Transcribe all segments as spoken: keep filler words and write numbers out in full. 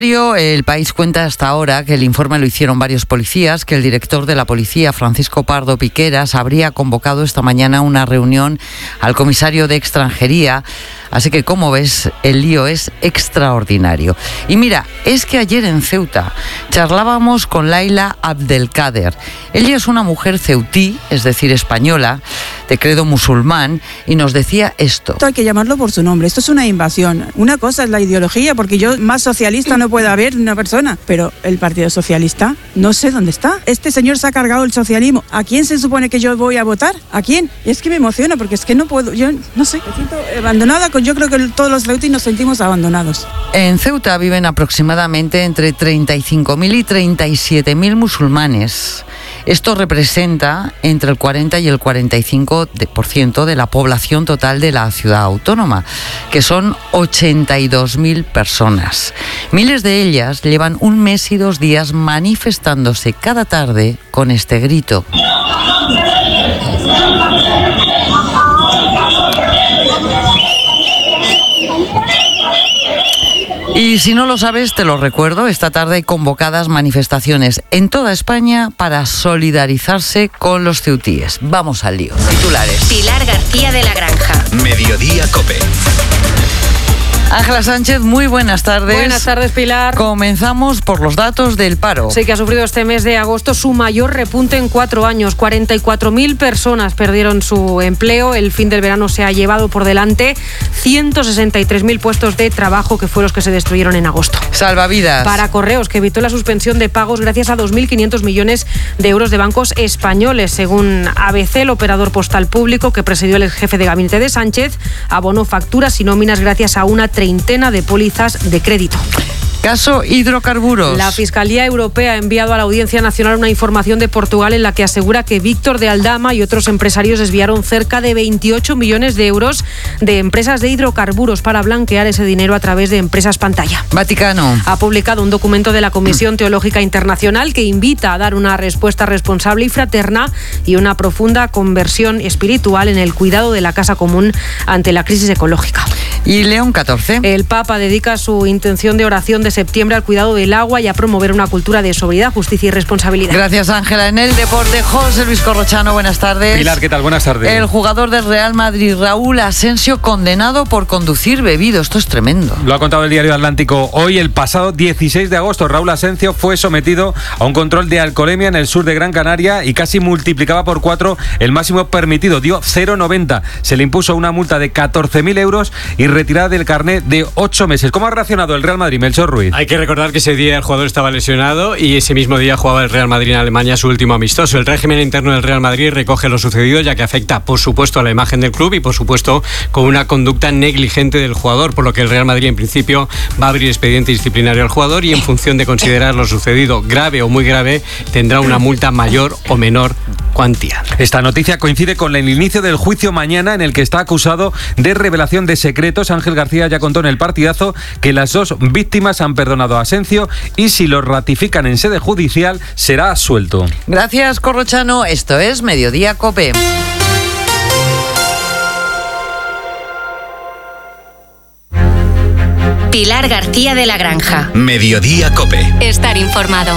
El País cuenta hasta ahora que el informe lo hicieron varios policías, que el director de la policía, Francisco Pardo Piqueras, habría convocado esta mañana una reunión al comisario de Extranjería. Así que, como ves, el lío es extraordinario. Y mira, es que ayer en Ceuta charlábamos con Laila Abdelkader. Ella es una mujer ceutí, es decir, española, de credo musulmán, y nos decía esto. Esto hay que llamarlo por su nombre, esto es una invasión. Una cosa es la ideología, porque yo más socialista no puede haber una persona, pero el Partido Socialista no sé dónde está. Este señor se ha cargado el socialismo. ¿A quién se supone que yo voy a votar? ¿A quién? Y es que me emociona, porque es que no puedo, yo no sé, me siento abandonada. Con, yo creo que todos los ceutíes nos sentimos abandonados. En Ceuta viven aproximadamente entre treinta y cinco mil y treinta y siete mil musulmanes. Esto representa entre el cuarenta y el cuarenta y cinco por ciento de la población total de la ciudad autónoma, que son ochenta y dos mil personas. Miles de ellas llevan un mes y dos días manifestándose cada tarde con este grito. Y si no lo sabes, te lo recuerdo, esta tarde hay convocadas manifestaciones en toda España para solidarizarse con los ceutíes. Vamos al lío. Titulares. Pilar García de la Granja. Mediodía COPE. Ángela Sánchez, muy buenas tardes. Buenas tardes, Pilar. Comenzamos por los datos del paro. Sí, que ha sufrido este mes de agosto su mayor repunte en cuatro años. cuarenta y cuatro mil personas perdieron su empleo. El fin del verano se ha llevado por delante ciento sesenta y tres mil puestos de trabajo, que fueron los que se destruyeron en agosto. Salvavidas. Para Correos, que evitó la suspensión de pagos gracias a dos mil quinientos millones de euros de bancos españoles. Según A B C, el operador postal público que presidió el jefe de gabinete de Sánchez abonó facturas y nóminas gracias a una treintena de pólizas de crédito. Caso hidrocarburos. La Fiscalía Europea ha enviado a la Audiencia Nacional una información de Portugal en la que asegura que Víctor de Aldama y otros empresarios desviaron cerca de veintiocho millones de euros de empresas de hidrocarburos para blanquear ese dinero a través de empresas pantalla. Vaticano. Ha publicado un documento de la Comisión Teológica Internacional que invita a dar una respuesta responsable y fraterna y una profunda conversión espiritual en el cuidado de la casa común ante la crisis ecológica. Y León catorce. El Papa dedica su intención de oración de septiembre al cuidado del agua y a promover una cultura de sobriedad, justicia y responsabilidad. Gracias, Ángela. En el deporte, José Luis Corrochano, buenas tardes. Pilar, ¿qué tal? Buenas tardes. El jugador del Real Madrid, Raúl Asensio, condenado por conducir bebido. Esto es tremendo. Lo ha contado el diario Atlántico hoy. El pasado dieciséis de agosto, Raúl Asensio fue sometido a un control de alcoholemia en el sur de Gran Canaria y casi multiplicaba por cuatro el máximo permitido. Dio cero coma noventa. Se le impuso una multa de catorce mil euros y retirada del carnet de ocho meses. ¿Cómo ha reaccionado el Real Madrid, Melchor Ruiz? Hay que recordar que ese día el jugador estaba lesionado y ese mismo día jugaba el Real Madrid en Alemania su último amistoso. El régimen interno del Real Madrid recoge lo sucedido, ya que afecta, por supuesto, a la imagen del club y, por supuesto, con una conducta negligente del jugador, por lo que el Real Madrid, en principio, va a abrir expediente disciplinario al jugador y, en función de considerar lo sucedido grave o muy grave, tendrá una multa mayor o menor cuantía. Esta noticia coincide con el inicio del juicio mañana, en el que está acusado de revelación de secretos. Ángel García ya contó en el Partidazo que las dos víctimas han perdonado a Asensio y, si lo ratifican en sede judicial, será absuelto. Gracias, Corrochano. Esto es Mediodía COPE. Pilar García de la Granja. Mediodía COPE. Estar informado.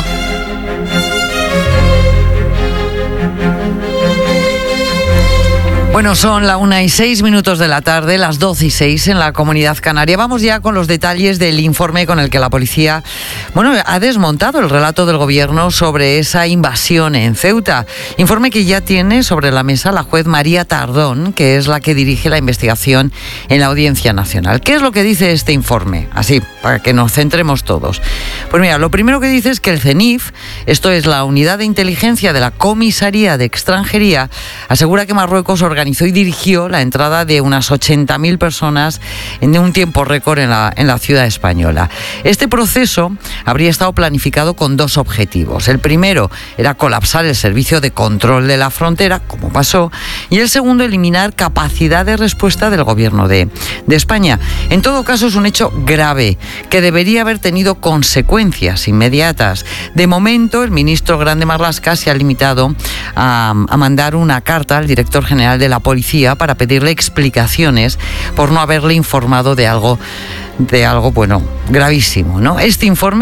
Bueno, son la una y seis minutos de la tarde, las doce y seis en la Comunidad Canaria. Vamos ya con los detalles del informe con el que la policía, bueno, ha desmontado el relato del gobierno sobre esa invasión en Ceuta. Informe que ya tiene sobre la mesa la juez María Tardón, que es la que dirige la investigación en la Audiencia Nacional. ¿Qué es lo que dice este informe? Así, para que nos centremos todos. Pues mira, lo primero que dice es que el CENIF, esto es la Unidad de Inteligencia de la Comisaría de Extranjería, asegura que Marruecos organizó y dirigió la entrada de unas ochenta mil personas en un tiempo récord en la, en la ciudad española. Este proceso habría estado planificado con dos objetivos. El primero era colapsar el servicio de control de la frontera, como pasó, y el segundo, eliminar capacidad de respuesta del gobierno de, de España. En todo caso, es un hecho grave que debería haber tenido consecuencias consecuencias inmediatas. De momento, el ministro Grande Marlaska se ha limitado a, a mandar una carta al director general de la policía para pedirle explicaciones por no haberle informado de algo, de algo bueno, gravísimo, ¿no? Este informe